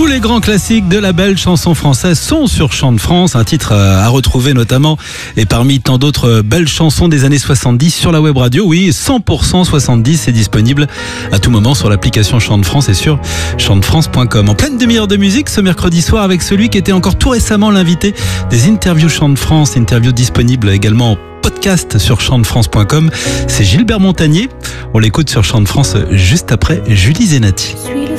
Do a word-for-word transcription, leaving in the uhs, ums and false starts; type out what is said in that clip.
Tous les grands classiques de la belle chanson française sont sur Chant de France, un titre à retrouver notamment et parmi tant d'autres belles chansons des années soixante-dix sur la web radio. Oui, cent pour cent soixante-dix, c'est disponible à tout moment sur l'application Chant de France et sur chant de france point com. En pleine demi-heure de musique ce mercredi soir avec celui qui était encore tout récemment l'invité des interviews Chant de France, interviews disponibles également en podcast sur chant de france point com. C'est Gilbert Montagnier. On l'écoute sur Chant de France juste après Julie Zenati.